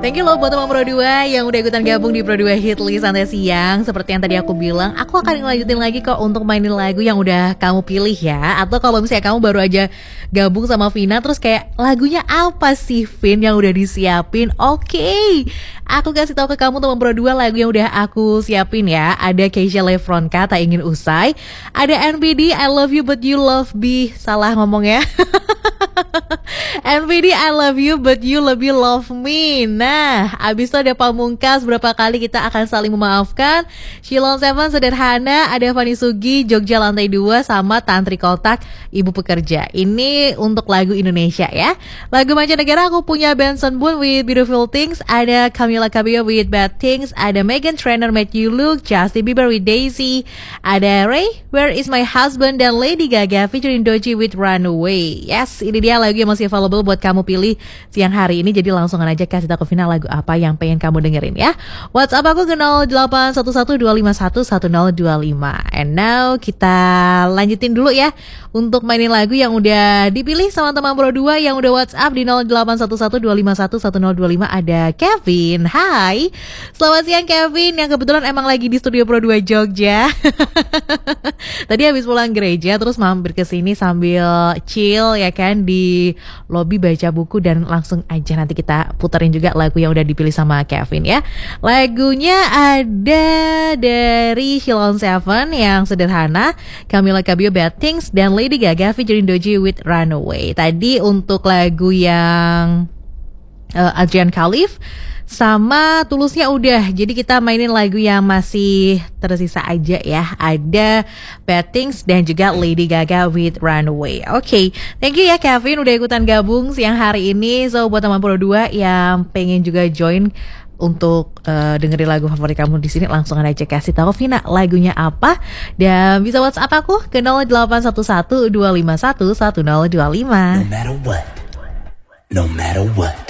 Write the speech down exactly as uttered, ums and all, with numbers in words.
Thank you loh buat teman Pro dua yang udah ikutan gabung di Pro dua Hitlist Santai Siang. Seperti yang tadi aku bilang, aku akan ngelanjutin lagi kok untuk mainin lagu yang udah kamu pilih ya. Atau kalau misalnya kamu baru aja gabung sama Vina, terus kayak lagunya apa sih Vin yang udah disiapin? Oke, okay. Aku kasih tahu ke kamu teman Pro dua lagu yang udah aku siapin ya. Ada Keisha Lefronka, Tak Ingin Usai. Ada N B D, I Love You But You Love Me. Salah ngomong ya. N B D, I Love You But You Lebih Love Me. Nah, abis itu ada Pamungkas, berapa kali kita akan saling memaafkan. Shilon Seven, Sederhana. Ada Fani Sugi, Jogja Lantai dua. Sama Tantri Kotak, Ibu Pekerja. Ini untuk lagu Indonesia ya. Lagu mancanegara aku punya Benson Boone with Beautiful Things. Ada Camila Cabello with Bad Things. Ada Meghan Trainor, Make You Look. Justin Bieber with Daisy. Ada Ray, Where Is My Husband. Dan Lady Gaga featuring Doechii with Runaway. Yes, ini dia lagu yang masih available buat kamu pilih siang hari ini. Jadi langsung aja kasih tahu ke Vina lagu apa yang pengen kamu dengerin ya. WhatsApp aku ke nol delapan satu satu dua lima satu satu nol dua lima. And now kita lanjutin dulu ya untuk mainin lagu yang udah dipilih sama teman Pro dua yang udah WhatsApp di nol delapan satu satu dua lima satu satu nol dua lima. Ada Kevin. Hai, selamat siang Kevin, yang kebetulan emang lagi di studio Pro dua Jogja. Tadi habis pulang gereja terus mampir ke sini sambil chill ya kan di lobby baca buku, dan langsung aja nanti kita puterin juga lagu yang udah dipilih sama Kevin ya. Lagunya ada dari Shilon Seven yang Sederhana, Camila Cabello Bad Things, dan Lady Gaga featuring Doechii with Runaway. Tadi untuk lagu yang uh, Adrian Khalif sama Tulusnya udah. Jadi kita mainin lagu yang masih tersisa aja ya. Ada Bad Things dan juga Lady Gaga with Runaway. Oke, okay. Thank you ya Kevin udah ikutan gabung siang hari ini. So buat teman Pro dua yang pengen juga join untuk uh, dengerin lagu favorit kamu di sini, langsung aja kasih tahu Vina lagunya apa, dan bisa WhatsApp aku ke nol delapan satu satu dua lima satu satu nol dua lima. No matter what, no matter what.